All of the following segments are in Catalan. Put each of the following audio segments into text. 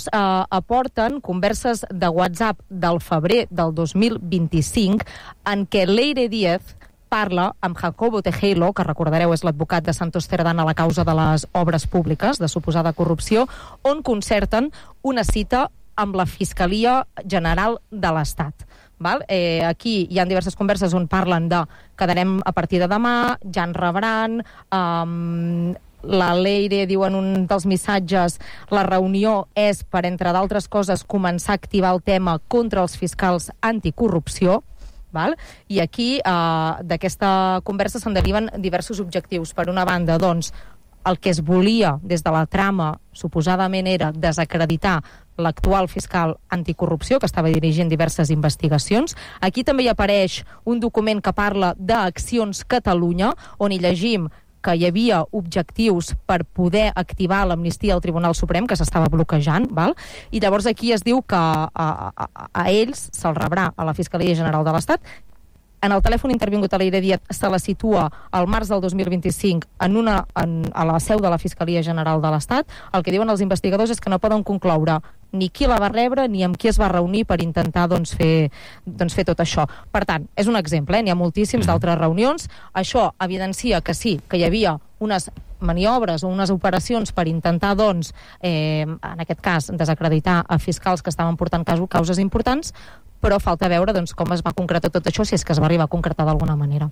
aporten converses de WhatsApp del febrer del 2025 en què Leire Díez parla amb Jacobo Tejelo, que recordareu és l'advocat de Santos Cerdán a la causa de les obres públiques, de suposada corrupció, on concerten una cita amb la Fiscalia General de l'Estat. Aquí hi ha diverses converses on parlen de quedarem a partir de demà, ja ens rebran, la Leire diu en un dels missatges la reunió és per, entre d'altres coses, començar a activar el tema contra els fiscals anticorrupció. I aquí d'aquesta conversa se'n deriven diversos objectius. Per una banda, doncs, el que es volia des de la trama suposadament era desacreditar l'actual fiscal anticorrupció, que estava dirigint diverses investigacions. Aquí també hi apareix un document que parla d'Accions Catalunya, on hi llegim que hi havia objectius per poder activar l'amnistia al Tribunal Suprem, que s'estava bloquejant, i llavors aquí es diu que a ells se'ls rebrà a la Fiscalia General de l'Estat. En el telèfon intervingut a Leire Díez se la situa al març del 2025 a la seu de la Fiscalia General de l'Estat. El que diuen els investigadors és que no poden concloure ni qui la va rebre ni amb qui es va reunir per intentar fer tot això. Per tant, és un exemple, n'hi ha moltíssims d'altres reunions. Això evidencia que sí, que hi havia unes maniobres o unes operacions per intentar, en aquest cas, desacreditar a fiscals que estaven portant causes importants, però falta veure com es va concretar tot això, si és que es va arribar a concretar d'alguna manera.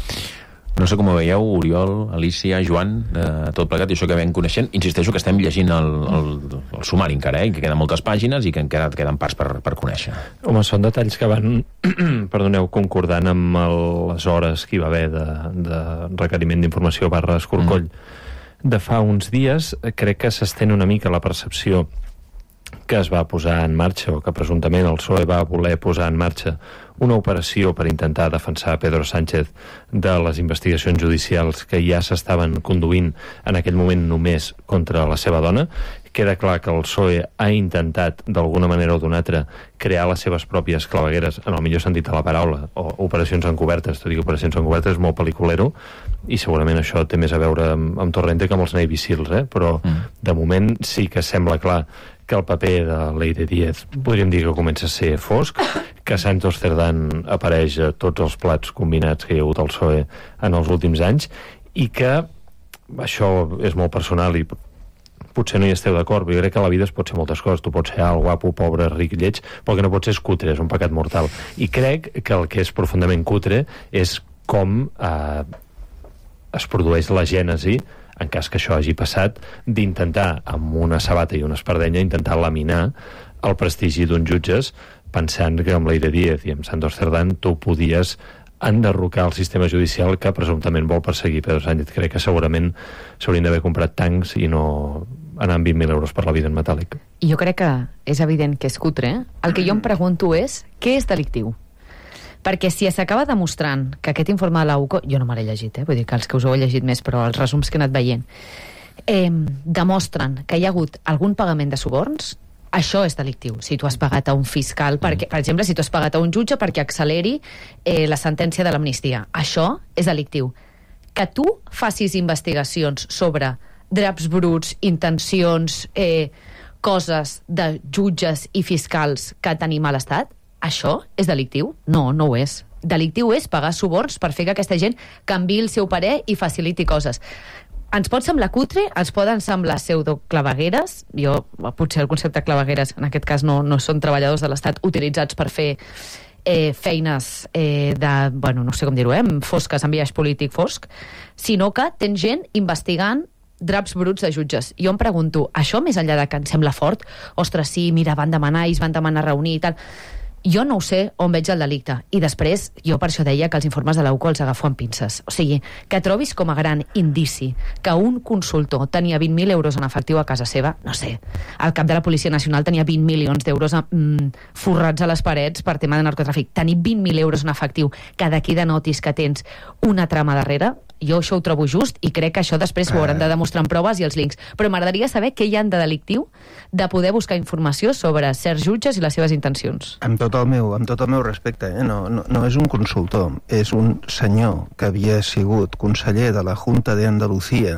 No sé com ho veieu, Oriol, Alicia, Joan, tot plegat, i això que vam coneixent. Insisteixo que estem llegint el sumari encara, que queden moltes pàgines i que encara queden parts per conèixer. Home, són detalls que van, concordant amb les hores que hi va haver de requeriment d'informació / escorcoll de fa uns dies. Crec que s'estén una mica la percepció que es va posar en marxa, o que presumptament el PSOE va voler posar en marxa una operació per intentar defensar Pedro Sánchez de les investigacions judicials que ja s'estaven conduint en aquell moment només contra la seva dona. Queda clar que el PSOE ha intentat, d'alguna manera o d'una altra, crear les seves pròpies clavegueres, en el millor sentit de la paraula, o operacions encobertes. Tot i que operacions encobertes és molt pel·liculero, i segurament això té més a veure amb Torrente que amb els Navy Seals, però de moment sí que sembla clar que el paper de Leire Díez podríem dir que comença a ser fosc, que Santos Cerdán apareix a tots els plats combinats que hi ha hagut al PSOE en els últims anys, i que això és molt personal i potser no hi esteu d'acord, però jo crec que a la vida es pot ser moltes coses. Tu pots ser alt, guapo, pobre, ric, lleig, però el que no pot ser és cutre, és un pecat mortal. I crec que el que és profundament cutre és com es produeix la gènesi, en cas que això hagi passat, d'intentar, amb una sabata i una espardenya, intentar laminar el prestigi d'uns jutges, pensant que amb Leire Díez i amb Santos Cerdán tu podies enderrocar el sistema judicial que presumptament vol perseguir Pedro Sánchez. Crec que segurament s'haurien d'haver comprat tancs i no anar amb 20.000 euros per la vida en metàl·lic. I jo crec que és evident que és cutre. El que jo em pregunto és, què és delictiu? Perquè si s'acaba demostrant que aquest informe de la UCO, jo no me l'he llegit, vull dir que els que us ho heu llegit més, però els resums que he anat veient, demostren que hi ha hagut algun pagament de suborns, això és delictiu. Si tu has pagat a un fiscal, perquè, per exemple, si tu has pagat a un jutge perquè acceleri la sentència de l'amnistia, això és delictiu. Que tu facis investigacions sobre draps bruts, intencions, coses de jutges i fiscals que tenim a l'Estat, això és delictiu? No, no ho és. Delictiu és pagar suborns per fer que aquesta gent canviï el seu parer i faciliti coses. Ens pot semblar cutre, ens poden semblar pseudoclavegueres, potser el concepte clavegueres en aquest cas no són treballadors de l'Estat utilitzats per fer feines no sé com dir-ho, fosques, en biaix polític fosc, sinó que tens gent investigant draps bruts de jutges. Jo em pregunto, això més enllà de que em sembla fort, ostres, sí, mira, van demanar reunir i tal, jo no ho sé on veig el delicte. I després, jo per això deia que els informes de la UCO els agafo amb pinces. O sigui, que trobis com a gran indici que un consultor tenia 20.000 euros en efectiu a casa seva, no sé, el cap de la Policia Nacional tenia 20 milions d'euros forrats a les parets per tema de narcotràfic. Tenir 20.000 euros en efectiu, que d'aquí denotis que tens una trama darrere, jo això ho trobo just i crec que això després ho hauran de demostrar en proves i els links. Però m'agradaria saber què hi ha de delictiu de poder buscar informació sobre certs jutges i les seves intencions. Amb tot el meu respecte, no és un consultor, és un senyor que havia sigut conseller de la Junta de Andalucía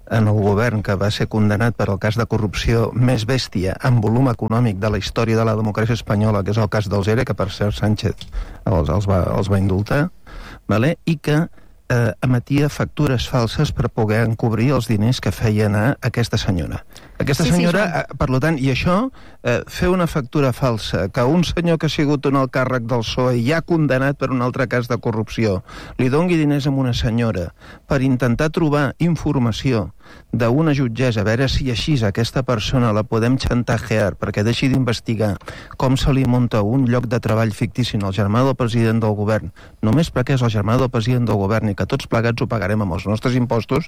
en el govern que va ser condemnat per al cas de corrupció més bèstia en volum econòmic de la història de la democràcia espanyola, que és el cas dels ERE, que per cert Sánchez els va indultar, vale? I que emetia factures falses per poder encobrir els diners que feia anar aquesta senyora. Aquesta senyora, per tant, i això, fer una factura falsa, que un senyor que ha sigut un alt càrrec del PSOE ja condemnat per un altre cas de corrupció, li dongui diners a una senyora per intentar trobar informació d'una jutgessa, a veure si així aquesta persona la podem xantajear perquè deixi d'investigar com se li munta un lloc de treball fictici al germà del president del govern, només perquè és el germà del president del govern i que tots plegats ho pagarem amb els nostres impostos,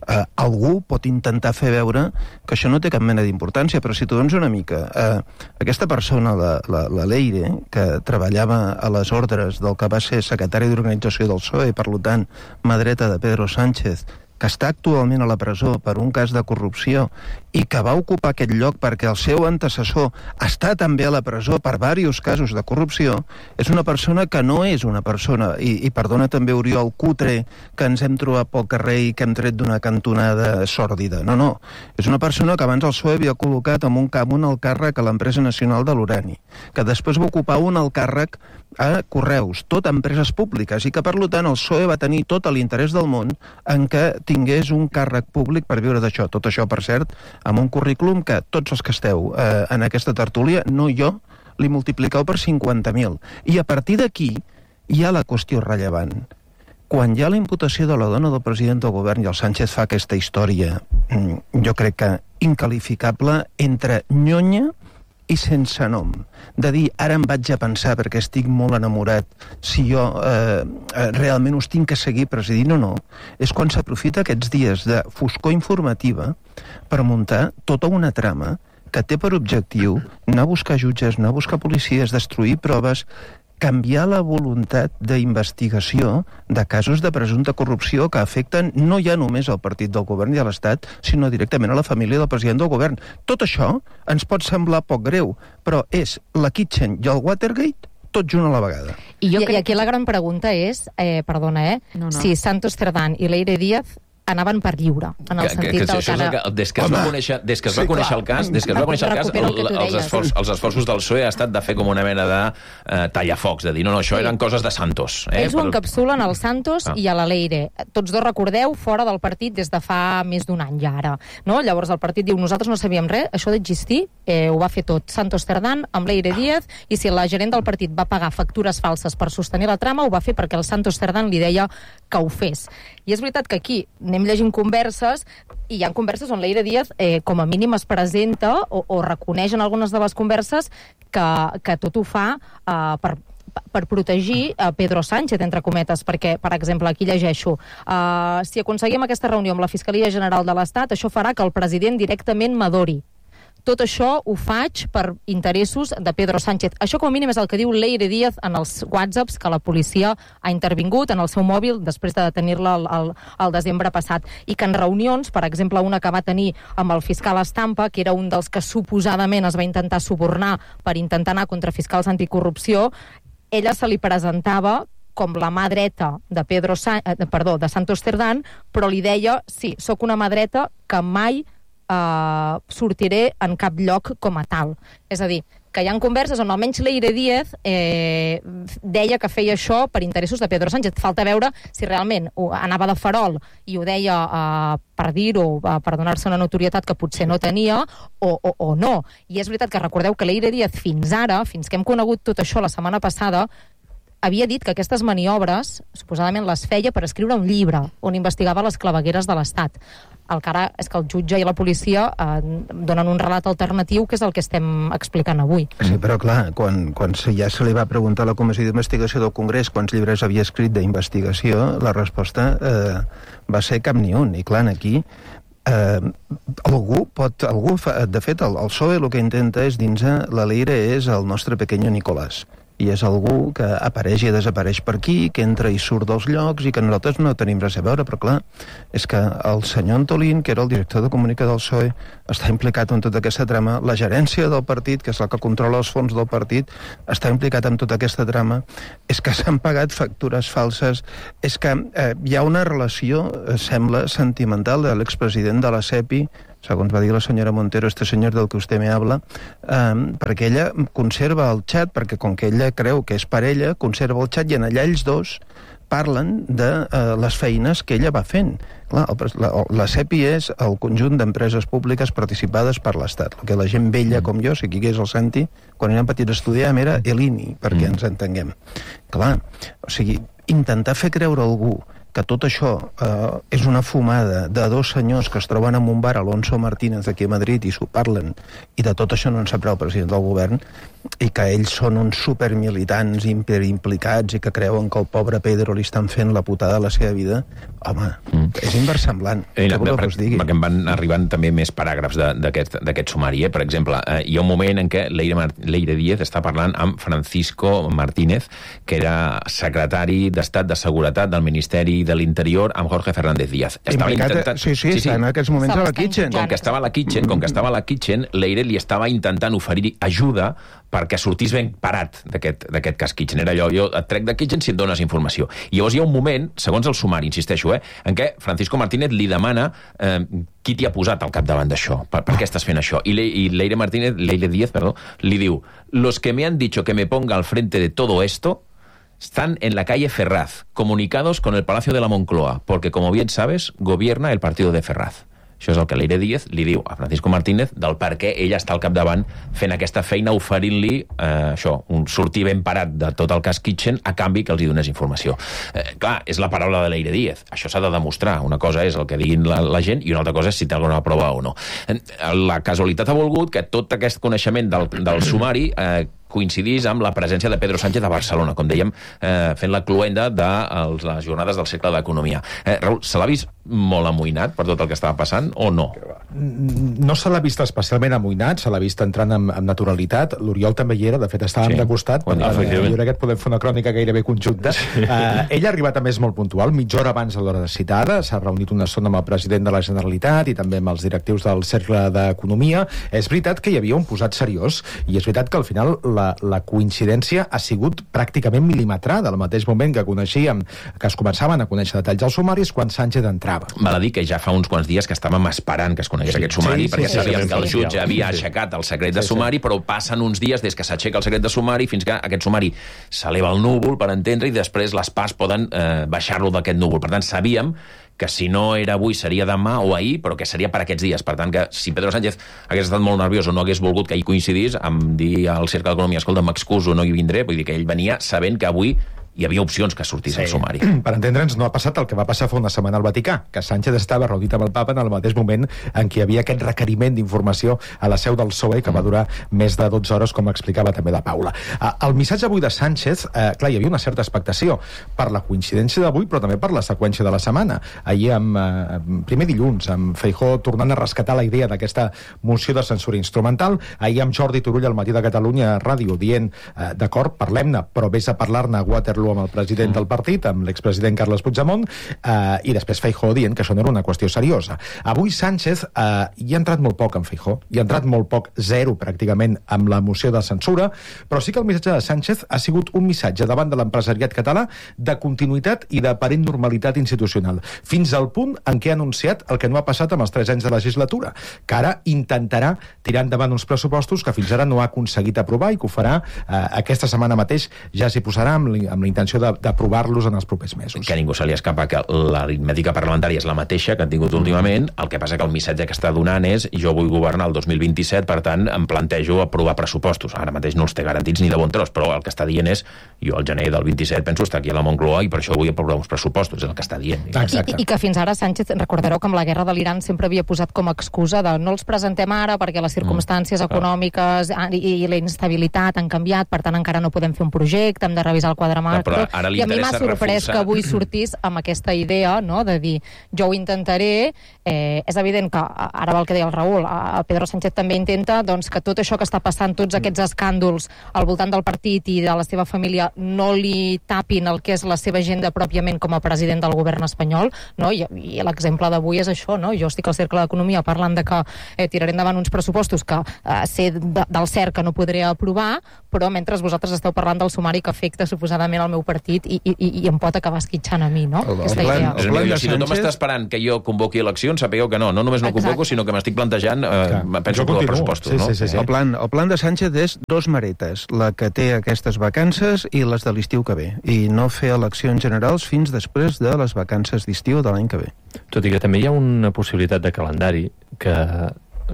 algú pot intentar fer veure que això no té cap mena d'importància, però si tu dones una mica... aquesta persona, la Leire, que treballava a les ordres del que va ser secretari d'organització del PSOE, per tant, mà dreta de Pedro Sánchez, que està actualment a la presó per un cas de corrupció i que va ocupar aquest lloc perquè el seu antecessor està també a la presó per diversos casos de corrupció, és una persona que no és una persona, i perdona també Oriol, cutre, que ens hem trobat pel carrer i que hem tret d'una cantonada sòrdida. No. És una persona que abans el PSOE havia col·locat en un alt càrrec a l'Empresa Nacional de l'Urani, que després va ocupar un alt càrrec a Correus, tot empreses públiques, i que per tant el PSOE va tenir tot l'interès del món en què tingués un càrrec públic per viure d'això. Tot això, per cert, amb un currículum que tots els que esteu en aquesta tertúlia, no jo, li multipliqueu per 50.000. I a partir d'aquí hi ha la qüestió rellevant. Quan hi ha la imputació de la dona del president del govern i el Sánchez fa aquesta història, jo crec que incalificable, entre nyonya i sense nom, de dir, ara em vaig a pensar perquè estic molt enamorat si jo realment us tinc que seguir presidint o no, és quan s'aprofita aquests dies de foscor informativa per muntar tota una trama que té per objectiu anar a buscar jutges, anar a buscar policies, destruir proves, canviar la voluntat d'investigació de casos de presumpta corrupció que afecten no ja només al partit del govern i a l'Estat, sinó directament a la família del president del govern. Tot això ens pot semblar poc greu, però és la Kitchen i el Watergate tot junt a la vegada. I aquí la gran pregunta és, si Santos Cerdán i Leire Díaz anaven per lliure, en el sentit del que... Des que es va conèixer el cas, els esforços del PSOE ha estat de fer com una mena de tallafocs, de dir, no, això eren coses de Santos. Ells ho encapsulen al Santos i a la Leire. Tots dos, recordeu, fora del partit des de fa més d'un any ja ara. Llavors el partit diu, nosaltres no sabíem res, això d'existir ho va fer tot Santos Cerdán amb Leire Díaz, i si la gerent del partit va pagar factures falses per sostenir la trama, ho va fer perquè el Santos Cerdán li deia que ho fes. I és veritat que aquí anem llegint converses, i hi ha converses on Leire Díaz com a mínim es presenta o reconeix en algunes de les converses que tot ho fa per protegir Pedro Sánchez, entre cometes, perquè, per exemple, aquí llegeixo, si aconseguim aquesta reunió amb la Fiscalia General de l'Estat, això farà que el president directament m'adori. Tot això ho faig per interessos de Pedro Sánchez. Això, com a mínim, és el que diu Leire Díaz en els whatsapps que la policia ha intervingut en el seu mòbil després de detenir-la el desembre passat. I que en reunions, per exemple, una que va tenir amb el fiscal Estampa, que era un dels que suposadament es va intentar subornar per intentar anar contra fiscals anticorrupció, ella se li presentava com la mà dreta de Santos Cerdán, però li deia, sí, sóc una mà dreta que mai sortiré en cap lloc com a tal. És a dir, que hi ha converses on almenys Leire Díaz deia que feia això per interessos de Pedro Sánchez. Falta veure si realment anava de farol i ho deia per dir-ho, per donar-se una notorietat que potser no tenia, o no. I és veritat que recordeu que Leire Díaz fins ara, fins que hem conegut tot això la setmana passada, havia dit que aquestes maniobres, suposadament les feia per escriure un llibre on investigava les clavegueres de l'Estat. El que ara és que el jutge i la policia donen un relat alternatiu, que és el que estem explicant avui. Sí, però clar, quan ja se li va preguntar a la Comissió d'Investigació del Congrés quants llibres havia escrit d'investigació, la resposta va ser cap ni un. I clar, aquí de fet, el PSOE el que intenta és dins la Leire és el nostre pequeño Nicolás. i és algú que apareix i desapareix per aquí, que entra i surt dels llocs i que nosaltres no tenim res a veure, però clar, és que el senyor Antolín, que era el director de comunicació del PSOE, està implicat en tota aquesta trama, la gerència del partit, que és la que controla els fons del partit, està implicat en tota aquesta trama, és que s'han pagat factures falses, és que hi ha una relació, sembla, sentimental de l'expresident de la CEPI, segons va dir la senyora Montero, este senyor del que usted me habla, perquè ella conserva el xat, perquè com que ella creu que és parella, conserva el xat i en allà ells dos parlen de les feines que ella va fent. Clar, la CEPI és el conjunt d'empreses públiques participades per l'Estat. El que la gent vella com jo, si aquí hagués el Santi, quan érem petits estudiàvem era l'INI, perquè ens entenguem. Clar, o sigui, intentar fer creure a algú que tot això és una fumada de dos senyors que es troben en un bar, Alonso Martínez, aquí a Madrid, i s'ho parlen, i de tot això no en sap prou el president del govern, i que ells són uns supermilitants implicats i que creuen que el pobre Pedro li estan fent la putada de la seva vida, home, és inversemblant. Què voleu que us digui? Perquè em van arribant també més paràgrafs d'aquest sumari. Per exemple, hi ha un moment en què Leire Díez està parlant amb Francisco Martínez, que era secretari d'Estat de Seguretat del Ministeri de l'Interior, amb Jorge Fernández Díaz. Sí, està en aquests moments a la Kitchen. Com que estava a la Kitchen, Leire li estava intentant oferir ajuda perquè sortís ben parat d'aquest cas Kitchen. Era allò, jo et trec de Kitchen si et dones informació. I llavors hi ha un moment, segons el sumari, insisteixo, en què Francisco Martínez li demana qui t'hi ha posat al capdavant d'això, per què estàs fent això? I Leire Díez, li diu: los que me han dicho que me ponga al frente de todo esto están en la calle Ferraz, comunicados con el Palacio de la Moncloa, porque, como bien sabes, gobierna el partido de Ferraz. Això és el que Leire Díez li diu a Francisco Martínez del per què ella està al capdavant fent aquesta feina, oferint-li un sortir ben parat de tot el cas Kitchen a canvi que els hi donés informació. Clar, és la paraula de Leire Díez. Això s'ha de demostrar. Una cosa és el que diguin la gent i una altra cosa és si té alguna prova o no. La casualitat ha volgut que tot aquest coneixement del sumari coincidís amb la presència de Pedro Sánchez a Barcelona, com dèiem, fent la cluenda de les jornades del Cercle d'Economia. Raül, se l'ha vist molt amoïnat per tot el que estava passant o no? No se l'ha vist especialment amoïnat, se l'ha vist entrant amb naturalitat. L'Oriol també hi era, de fet estàvem de costat. Jo crec que podem fer una crònica gairebé conjunta. Ell ha arribat a més molt puntual, mitja hora abans de l'hora citada, s'ha reunit una estona amb el president de la Generalitat i també amb els directius del Cercle d'Economia. És veritat que hi havia un posat seriós i és veritat que al final la coincidència ha sigut pràcticament mil·limetrada. Al mateix moment que coneixíem, que es començaven a conèixer detalls dels sumaris, quan Sánchez entrava. Val a dir que ja fa uns quants dies que estàvem esperant que es conegués aquest sumari, perquè sabíem que el jutge havia aixecat el secret de sumari, però passen uns dies des que s'aixeca el secret de sumari fins que aquest sumari s'eleva al núvol, per entendre, i després les parts poden baixar-lo d'aquest núvol. Per tant, sabíem que si no era avui seria demà o ahir, però que seria per aquests dies. Per tant, que si Pedro Sánchez hagués estat molt nerviós o no hagués volgut que ell coincidís amb dir al Cercle d'Economia, escolta, m'excuso, no hi vindré, vull dir que ell venia sabent que avui hi havia opcions que sortís el sumari. Per entendre'ns, no ha passat el que va passar fa una setmana al Vaticà, que Sánchez estava reunit amb el papa en el mateix moment en què hi havia aquest requeriment d'informació a la seu del PSOE, que va durar més de 12 hores, com explicava també la Paula. El missatge avui de Sánchez, clar, hi havia una certa expectació per la coincidència d'avui, però també per la seqüència de la setmana. Ahir, primer dilluns, amb Feijóo tornant a rescatar la idea d'aquesta moció de censura instrumental, ahir amb Jordi Turull al Matí de Catalunya Ràdio dient, d'acord, parlem-ne, però vés a parlar-ne a Waterloo amb el president del partit, amb l'expresident Carles Puigdemont, i després Feijóo dient que això no era una qüestió seriosa. Avui Sánchez hi ha entrat molt poc en Feijóo, hi ha entrat molt poc, zero pràcticament, amb la moció de censura, però sí que el missatge de Sánchez ha sigut un missatge davant de l'empresariat català de continuïtat i d'aparent normalitat institucional, fins al punt en què ha anunciat el que no ha passat amb els 3 anys de legislatura, que ara intentarà tirar endavant uns pressupostos que fins ara no ha aconseguit aprovar i que ho farà aquesta setmana mateix, ja s'hi posarà amb la intenció d'aprovar-los en els propers mesos. Que a ningú se li escapa que l'aritmètica parlamentària és la mateixa que han tingut últimament, el que passa que el missatge que està donant és jo vull governar el 2027, per tant em plantejo aprovar pressupostos. Ara mateix no els té garantits ni de bon tros, però el que està dient és jo al gener del 27 penso estar aquí a la Moncloa i per això vull aprovar uns pressupostos, és el que està dient. I que fins ara Sánchez, recordareu que amb la guerra de l'Iran sempre havia posat com a excusa de no els presentem ara perquè les circumstàncies econòmiques i la instabilitat han canviat, per tant encara no podem fer un projecte, hem de revisar el quadre Però ara li I a mi m'ha interessa sorprès reforçar- que avui sortís amb aquesta idea, no?, de dir, jo ho intentaré. És evident que, ara va el que deia el Raül, el Pedro Sánchez també intenta doncs, que tot això que està passant, tots aquests escàndols al voltant del partit i de la seva família, no li tapin el que és la seva agenda pròpiament com a president del govern espanyol, no? I l'exemple d'avui és això, no? Jo estic al Cercle d'Economia parlant de que tiraré endavant uns pressupostos que sé del cert que no podré aprovar, però mentre vosaltres esteu parlant del sumari que afecta suposadament el meu partit i em pot acabar esquitxant a mi, no? Aquesta idea. El plan de Si tothom Sánchez- està esperant que jo convoqui eleccions, sapigueu que no només no convoco, Exacte. sinó que m'estic plantejant, penso Jo que continuo. pressupostos, Sí, no? sí, sí, sí. El plan de Sánchez és dos maretes, la que té aquestes vacances i les de l'estiu que ve, i no fer eleccions generals fins després de les vacances d'estiu de l'any que ve. Tot i que també hi ha una possibilitat de calendari que,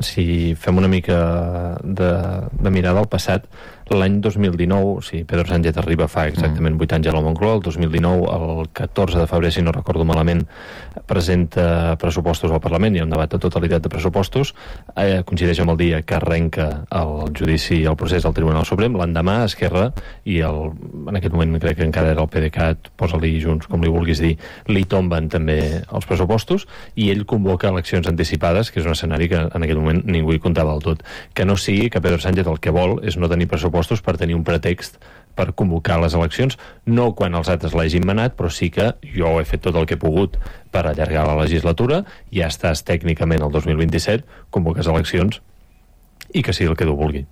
si fem una mica de mirada al passat, l'any 2019, si Pedro Sánchez arriba fa exactament 8 anys a la Moncloa, el 2019, el 14 de febrer, si no recordo malament, presenta pressupostos al Parlament, hi ha un debat de totalitat de pressupostos, coincideix amb el dia que arrenca el judici i el procés al Tribunal Suprem, l'endemà Esquerra i en aquest moment crec que encara era el PDeCAT, posa-li Junts, com li vulguis dir, li tomben també els pressupostos i ell convoca eleccions anticipades, que és un escenari que en aquest moment ningú hi comptava del tot. Que no sigui que Pedro Sánchez el que vol és no tenir pressupostos per tenir un pretext per convocar les eleccions, no quan els altres l'hagin manat, però sí que jo he fet tot el que he pogut per allargar la legislatura, ja estàs tècnicament al 2027, convoques eleccions i que sigui el que tu vulgui.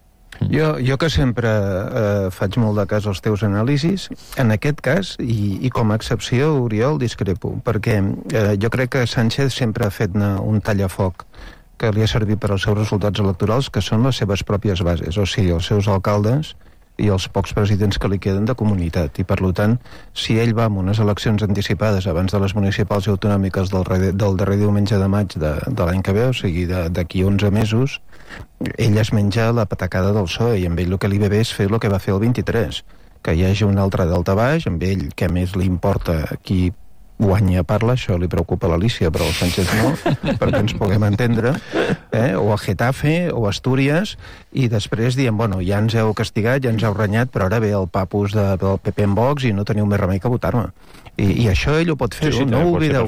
Jo que sempre faig molt de cas als teus anàlisis, en aquest cas, i com a excepció, Oriol, discrepo, perquè jo crec que Sánchez sempre ha fet un tallafoc que li ha servit per als seus resultats electorals, que són les seves pròpies bases, o sigui, els seus alcaldes i els pocs presidents que li queden de comunitat. I, per tant, si ell va amb unes eleccions anticipades abans de les municipals i autonòmiques del darrer diumenge de maig de l'any que ve, o sigui, d'aquí 11 mesos, ell es menja la patacada del PSOE, i amb ell el que li ve bé és fer el que va fer el 23, que hi hagi un altre daltabaix, amb ell, què més li importa qui guanya parla, això li preocupa a l'Alícia, però el Sánchez no, perquè ens puguem entendre, o a Getafe, o a Astúries, i després diem, bueno, ja ens heu castigat, ja ens heu renyat, però ara ve el papus del PP en Vox i no teniu més remei que votar-me. I això ell ho pot fer-ho, no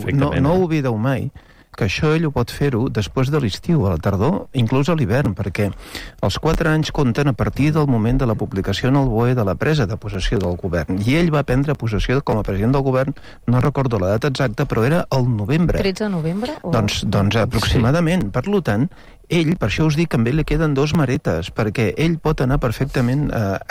ho oblideu mai, que això ell ho pot fer-ho després de l'estiu, a la tardor, inclús a l'hivern, perquè els 4 anys compten a partir del moment de la publicació en el BOE de la presa de possessió del govern. I ell va prendre possessió com a president del govern, no recordo la data exacta, però era el novembre. 13 de novembre? O... Doncs aproximadament. Sí. Per tant, ell, per això us dic que també li queden dos maretes, perquè ell pot anar perfectament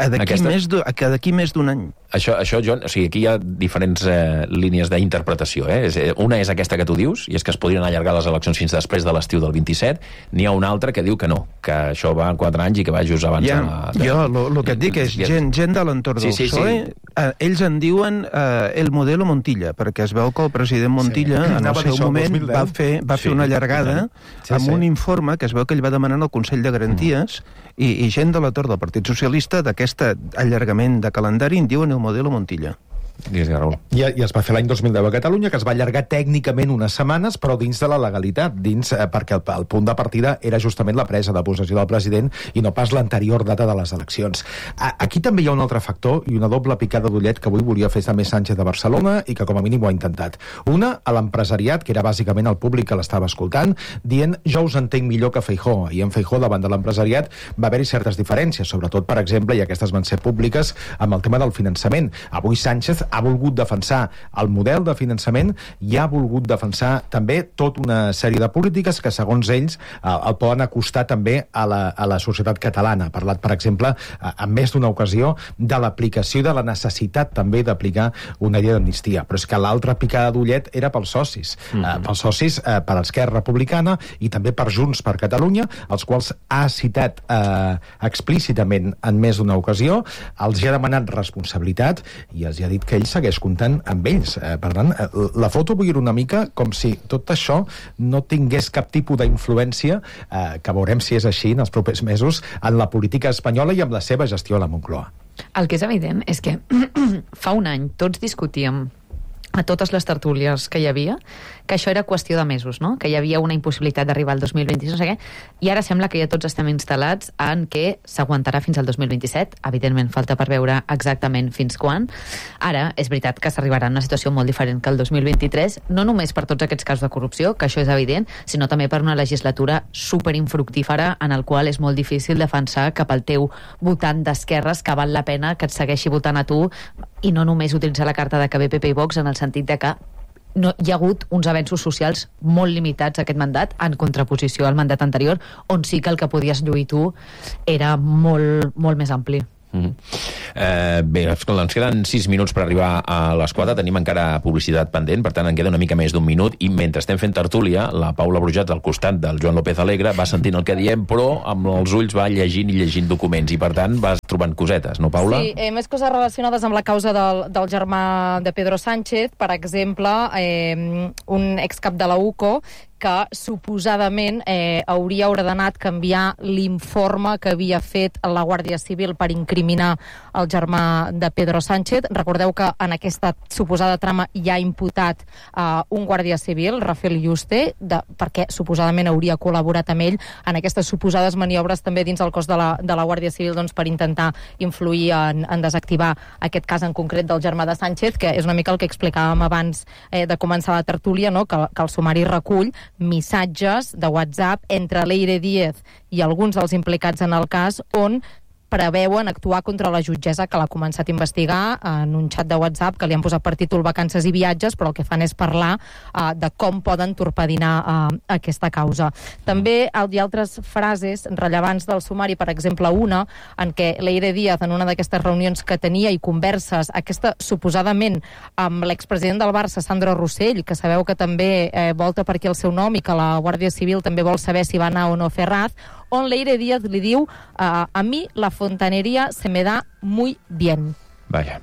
d'aquí més d'un any. Això, Joan, o sigui, aquí hi ha diferents línies d'interpretació. Una és aquesta que tu dius, i és que es podrien allargar les eleccions fins després de l'estiu del 27. N'hi ha una altra que diu que no, que això va 4 anys i que va just abans Jo el que et dic és gent de l'entorn del PSOE, ells en diuen el modelo Montilla, perquè es veu que el president Montilla en el seu moment va fer una allargada amb un informe que es veu que ell va demanar al Consell de Garanties i gent de l'entorn del Partit Socialista d'aquest allargament de calendari en diuen el modelo Montilla. I es va fer l'any 2010 a Catalunya, que es va allargar tècnicament unes setmanes, però dins de la legalitat, perquè el punt de partida era justament la presa de possessió del president i no pas l'anterior data de les eleccions. Aquí també hi ha un altre factor i una doble picada d'ullet que avui volia fer també Sánchez de Barcelona i que com a mínim ho ha intentat. Una, a l'empresariat, que era bàsicament el públic que l'estava escoltant, dient jo us entenc millor que Feijóo. I en Feijóo, davant de l'empresariat, va haver-hi certes diferències, sobretot, per exemple, i aquestes van ser públiques, amb el tema del finançament. Avui Sánchez ha volgut defensar el model de finançament i ha volgut defensar també tota una sèrie de polítiques que, segons ells, el poden acostar també a la societat catalana. Ha parlat, per exemple, en més d'una ocasió, de l'aplicació de la necessitat també d'aplicar una llei d'amnistia. Però és que l'altra picada d'ullet era pels socis. Pels socis, per Esquerra Republicana i també per Junts per Catalunya, els quals ha citat explícitament en més d'una ocasió, els ha demanat responsabilitat i els ha dit que ell segueix comptant amb ells. Per tant, la foto vull dir una mica com si tot això no tingués cap tipus d'influència, que veurem si és així en els propers mesos, en la política espanyola i amb la seva gestió a la Moncloa. El que és evident és que fa un any tots discutíem a totes les tertúlies que hi havia, que això era qüestió de mesos, no? Que hi havia una impossibilitat d'arribar al 2026, no sé què, i ara sembla que ja tots estem instal·lats en què s'aguantarà fins al 2027. Evidentment, falta per veure exactament fins quan. Ara, és veritat que s'arribarà a una situació molt diferent que el 2023, no només per tots aquests casos de corrupció, que això és evident, sinó també per una legislatura superinfructífera en el qual és molt difícil defensar cap al teu votant d'esquerres que val la pena que et segueixi votant a tu i no només utilitzar la carta de KB, PP i Vox en el sentit de que no, hi ha hagut uns avenços socials molt limitats a aquest mandat, en contraposició al mandat anterior, on sí que el que podies lluir tu era molt, molt més ampli. Bé, escolta, ens queden 6 minuts per arribar a les 4, tenim encara publicitat pendent, per tant en queda una mica més d'un minut, i mentre estem fent tertúlia, la Paula Brujats al costat del Joan López Alegre va sentint el que diem, però amb els ulls va llegint i llegint documents, i per tant vas trobant cosetes, no, Paula? Sí, més coses relacionades amb la causa del germà de Pedro Sánchez, per exemple, un excap de la UCO que suposadament hauria ordenat canviar l'informe que havia fet la Guàrdia Civil per incriminar el germà de Pedro Sánchez. Recordeu que en aquesta suposada trama hi ha imputat un guàrdia civil, Rafael Yuste, perquè suposadament hauria col·laborat amb ell en aquestes suposades maniobres també dins el cos de la Guàrdia Civil, doncs, per intentar influir en desactivar aquest cas en concret del germà de Sánchez, que és una mica el que explicàvem abans de començar la tertúlia, no? que el sumari recull missatges de WhatsApp entre Leire Díez i alguns dels implicats en el cas on preveuen actuar contra la jutgessa que l'ha començat a investigar en un xat de WhatsApp que li han posat per títol Vacances i viatges, però el que fan és parlar de com poden torpedinar aquesta causa. També hi ha altres frases rellevants del sumari, per exemple una en què Leire Díaz, en una d'aquestes reunions que tenia i converses, aquesta suposadament amb l'expresident del Barça, Sandro Rossell, que sabeu que també volta per aquí el seu nom i que la Guàrdia Civil també vol saber si va anar o no a Ferraz, on Leire Díaz li diu a mi la fontanería se me da muy bien. Vaja.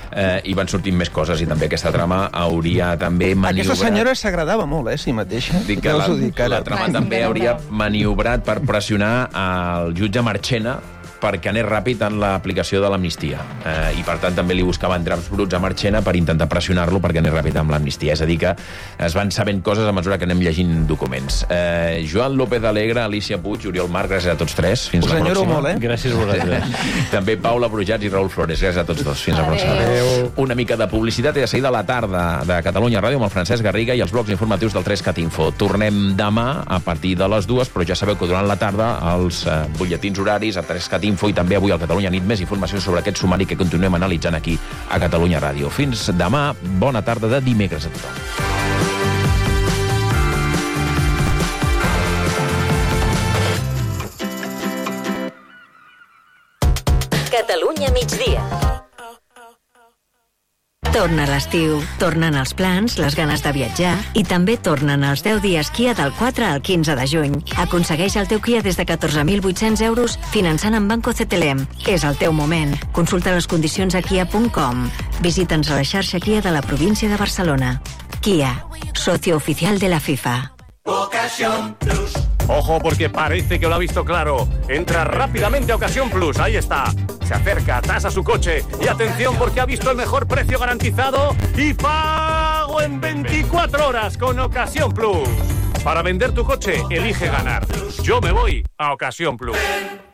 I van sortint més coses, i també aquesta trama hauria també maniobrat... Aquesta senyora s'agradava molt, si mateixa. Dic que la trama també hauria maniobrat per pressionar el jutge Marchena perquè anés ràpid en l'aplicació de l'amnistia. I, per tant, també li buscaven draps bruts a Marchena per intentar pressionar-lo perquè anés ràpid amb l'amnistia. És a dir, que es van sabent coses a mesura que anem llegint documents. Joan López Alegre, Alicia Puig, Oriol Marc, gràcies a tots tres. Fins la pròxima. Molt, Gràcies a vosaltres. També Paula Brujats i Raül Flores. Gràcies a tots dos. Fins la pròxima. Adéu. Una mica de publicitat i de seguida a la tarda de Catalunya Ràdio amb el Francesc Garriga i els blocs informatius del 3CAT Info. Tornem demà a partir de les 2, però ja sabeu que durant la tarda els butlletins horaris a 3CAT Info i també avui al Catalunya Nit més informació sobre aquest sumari que continuem analitzant aquí a Catalunya Ràdio. Fins demà, bona tarda de dimecres a tothom. Catalunya migdia. Torna l'estiu, tornen els plans, les ganes de viatjar i també tornen els 10 dies Kia del 4 al 15 de juny. Aconsegueix el teu Kia des de 14.800 euros finançant amb Banco CTLM. És el teu moment. Consulta les condicions a kia.com. Visita'ns a la xarxa Kia de la província de Barcelona. Kia, socio oficial de la FIFA. Ocasión Plus. Ojo, porque parece que lo ha visto claro. Entra rápidamente a Ocasión Plus, ahí está. Se acerca, tasa su coche y atención porque ha visto el mejor precio garantizado y pago en 24 horas con Ocasión Plus. Para vender tu coche, elige ganar. Yo me voy a Ocasión Plus.